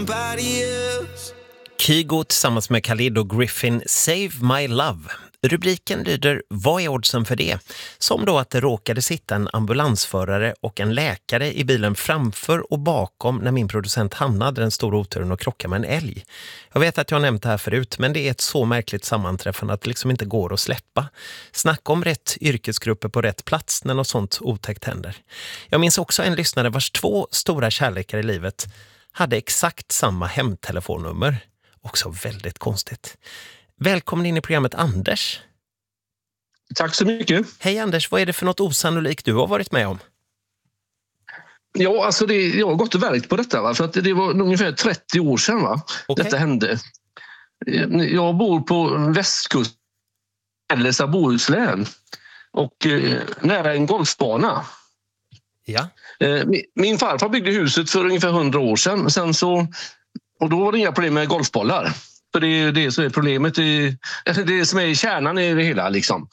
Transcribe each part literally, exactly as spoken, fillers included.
Kygo tillsammans med Khalid och Griffin, Save My Love. Rubriken lyder, vad är oddsen för det? Som då att det råkade sitta en ambulansförare och en läkare i bilen framför och bakom när min producent hamnade den stora oturen och krockade med en älg. Jag vet att jag har nämnt det här förut, men det är ett så märkligt sammanträffande att det liksom inte går att släppa. Snacka om rätt yrkesgrupper på rätt plats när något sånt otäckt händer. Jag minns också en lyssnare vars två stora kärlekar i livet hade exakt samma hemtelefonnummer. Också väldigt konstigt. Välkommen in i programmet, Anders. Tack så mycket. Hej Anders, vad är det för något osannolikt du har varit med om? Ja, alltså det, jag har gått och verkt på detta. Va? För att det var ungefär trettio år sedan va? Okay. Detta hände. Jag bor på västkusten, Mellersta Bohuslän. Och eh, nära en golfbana. Ja. Eh, min, min farfar byggde huset för ungefär hundra år sedan. Sen så, och då var det inga problem med golfbollar. För det är det som är problemet, i, det som är i kärnan i det hela. Liksom.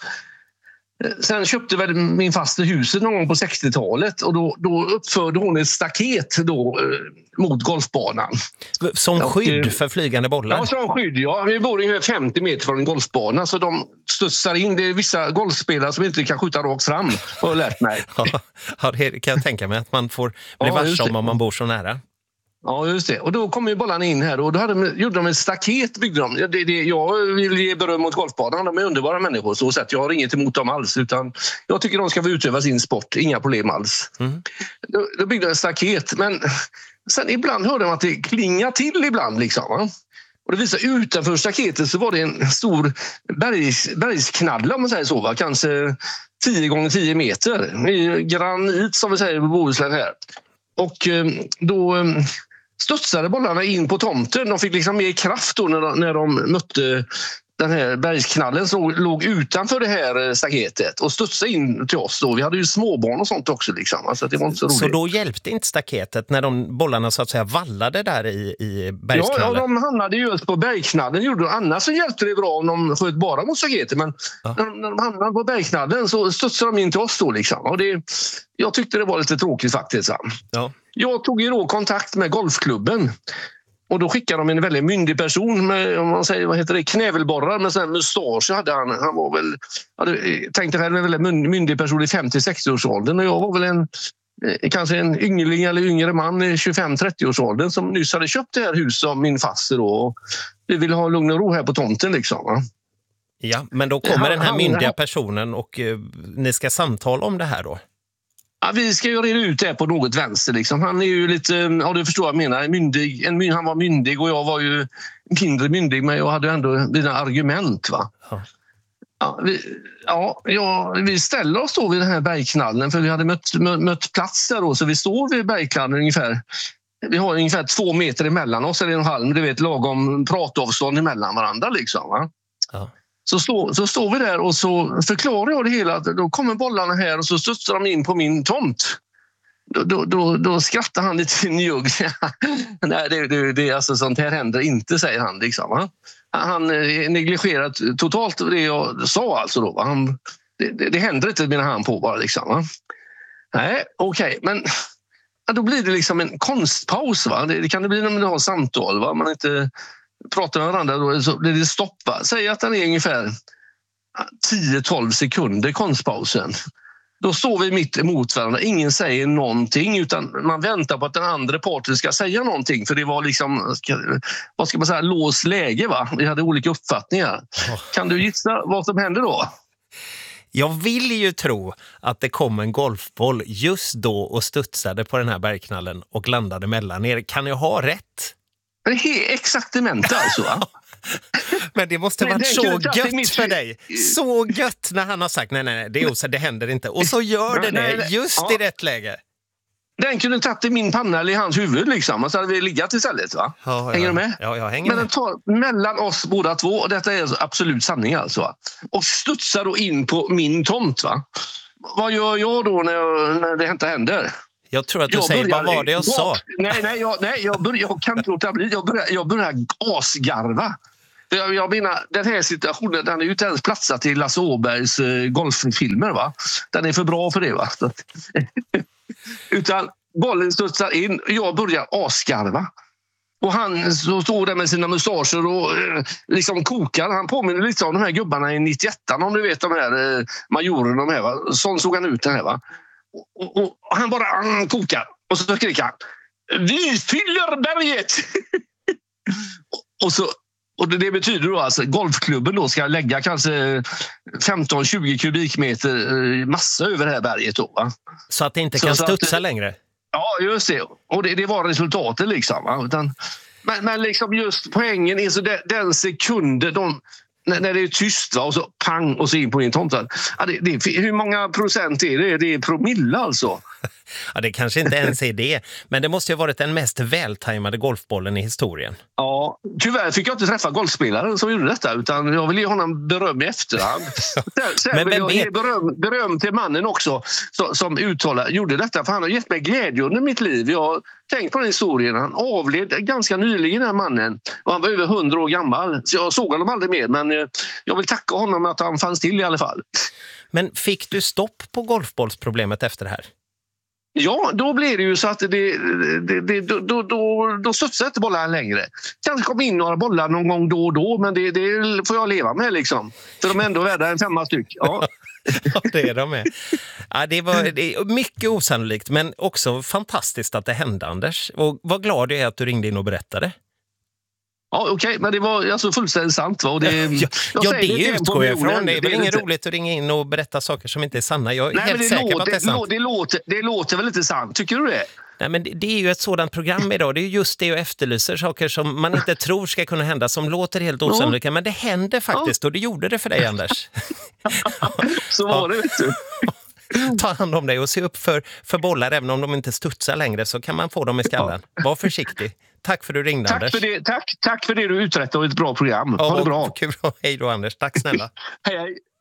Sen köpte väl min faster huset någon gång på sextiotalet och då, då uppförde hon ett staket då, eh, mot golfbanan. Som skydd och, för flygande bollar? Ja, som skydd. Ja. Vi bor ungefär femtio meter från en golfbana så de studsar in. Det är vissa golfspelare som inte kan skjuta rakt fram, har jag lärt mig. Ja, det kan jag tänka mig att man får bli ja, varse om om man bor så nära. Ja, just det. Och då kom ju bollarna in här och då hade de, gjorde de ett staket, byggde de. Det, det, jag vill ge beröm mot golfbanan, de är underbara människor så sätt. Jag har inget emot dem alls utan jag tycker de ska få utöva sin sport, inga problem alls. Mm. Då, då byggde de ett staket, men sen ibland hörde de att det klingar till ibland liksom. Va? Och det visar utanför staketet så var det en stor bergs, bergsknaddla om man säger så, va? Kanske tio gånger tio meter. I granit som vi säger på Bohuslän här. Och då studsade bollarna in på tomten. De fick liksom mer kraft då när de, när de mötte den här bergsknallen som låg utanför det här staketet och studsade in till oss då. Vi hade ju småbarn och sånt också liksom. Alltså det var inte så roligt. Så då hjälpte inte staketet när de bollarna så att säga vallade där i, i bergsknallen? Ja, ja, de hamnade just på bergsknallen. Gjorde. Annars så hjälpte det bra om de sköt bara mot staketet. Men ja. när, de, när de hamnade på bergsknallen så studsade de in till oss då liksom. Och det, jag tyckte det var lite tråkigt faktiskt. Ja. Jag tog ju då kontakt med golfklubben. Och då skickade de en väldigt myndig person med, om man säger, vad heter det, knävelborrar med sån här mustasch hade han. Han var väl, jag tänkte själv en väldigt myndig person i femtio sextio årsåldern och jag var väl en, kanske en yngling eller yngre man i tjugofem trettio årsåldern som nyss hade köpt det här huset av min faster då. Och vi ville ha lugn och ro här på tomten liksom. Va? Ja, men då kommer den här myndiga personen och uh, ni ska samtala om det här då? Ja, vi ska ju reda ut det på något vänster. Liksom. Han är ju lite, ja du förstår vad jag menar, myndig, en, han var myndig och jag var ju mindre myndig men jag hade ändå mina argument. Va? Ja. Ja, vi, ja, ja, vi ställer oss då vid den här bergknallen för vi hade mött, mött, mött plats där då så vi står vid bergknallen ungefär. Vi har ungefär två meter emellan oss eller en halv, du vet lagom pratavstånd emellan varandra liksom. Va? Ja. Så, stå, så står vi där och så förklarar jag det hela. Då kommer bollarna här och så studsar de in på min tomt. Då, då, då, då skrattar han lite njugg. Nej, det, det, det, alltså, sånt här händer inte, säger han. Liksom, va? Han negligerar totalt det jag sa. Alltså, då, va? Han, det, det, det händer inte, menar han på bara. Liksom, va? Nej, okej. Okay, men ja, då blir det liksom en konstpaus. Va? Det, det kan det bli när man har samtal. Va? Man inte... pratar med varandra då, så blir det stopp. Säg att den är ungefär tio tolv sekunder konstpausen. Då står vi mitt emot varandra. Ingen säger någonting utan man väntar på att den andra parten ska säga någonting. För det var liksom, vad ska man säga, låst läge va? Vi hade olika uppfattningar. Oh. Kan du gissa vad som hände då? Jag vill ju tro att det kom en golfboll just då och studsade på den här bergknallen och landade mellan er. Kan jag ha rätt? Det är exaktamente alltså. Men det måste ha varit så gött för dig. Så gött när han har sagt nej, nej, nej, det, är också, det händer inte. Och så gör det det just ja. i rätt läge. Den kunde tagit i min panna eller i hans huvud liksom. Och så hade vi liggat istället va? Ja, hänger ja. du med? Ja, jag hänger Men med. den tar mellan oss båda två och detta är absolut sanning alltså. Och studsar då in på min tomt va? Vad gör jag då när, jag, när det inte händer? Jag tror att du jag säger, börjar, vad var det jag bak, sa? Nej, nej, jag, nej jag, börjar, jag kan inte låta bli. Jag börjar, jag börjar asgarva. Jag, jag menar, den här situationen, den är ju inte ens platsat till Lasse Åbergs eh, golffilmer va? Den är för bra för det va? Utan bollen studsar in och jag börjar asgarva. Och han så står där med sina mustascher och eh, liksom kokar. Han påminner lite om de här gubbarna i nittioett, om du vet de här eh, majorerna. De här, va? Sån såg han ut den här. Va? Och, och, och han bara han kokar. Och så skriker han: vi fyller berget! och, så, och det betyder då alltså golfklubben då ska lägga kanske femton tjugo kubikmeter eh, massa över det här berget. Då, va? Så att det inte kan så, studsa så att, längre? Ja, just det. Och det, det var resultatet liksom. Va? Utan, men, men liksom just poängen är så den, den sekunden de, när, när det är tyst, va? Och så pang och så in på en tomten. Ja, det, det, hur många procent är det? Det är promille alltså. Ja, det kanske inte ens är det. Men det måste ju ha varit den mest vältajmade golfbollen i historien. Ja, tyvärr fick jag inte träffa golfspelaren som gjorde detta, utan jag vill ge honom beröm i efterhand. Sen, sen Men vill vem jag ge vet? beröm, beröm till mannen också som, som uttalade, gjorde detta, för han har gett mig glädje under mitt liv. Jag har tänkt på den historien. Han avled ganska nyligen, den här mannen. Och han var över hundra år gammal. Så jag såg honom aldrig mer, men jag vill tacka honom att han fanns till i alla fall. Men fick du stopp på golfbollsproblemet efter det här? Ja, då blir det ju så att det, det, det, då, då, då, då studsar inte bollarna längre. Kanske kom in några bollar någon gång då och då, men det, det får jag leva med liksom. För de är ändå värda en femma styck. Ja. Ja, det är de med. Ja, det var det är mycket osannolikt, men också fantastiskt att det hände, Anders. Och vad glad jag är att du ringde in och berättade. Ja, okej, okay, men det var alltså fullständigt sant. Va? Och det, ja, ja, det utgår jag ifrån. Det är väl inget lite... roligt att ringa in och berätta saker som inte är sanna. Jag är Nej, helt det säker låter, på att det är sant. Det låter, det låter väl inte sant, tycker du det? Nej, men det, det är ju ett sådant program idag. Det är just det jag efterlyser. Saker som man inte tror ska kunna hända, som låter helt osannolika. Ja. Men det händer faktiskt, ja. Och det gjorde det för dig, Anders. Så var det, vet du. Ta hand om dig och se upp för, för bollar. Även om de inte studsar längre så kan man få dem i skallen. Var försiktig. Tack för att du ringde, tack Anders. För det, tack, tack för det du uträttar och ett bra program. Ha ja, det bra. Kul. Hej då, Anders. Tack snälla. Hej, hej.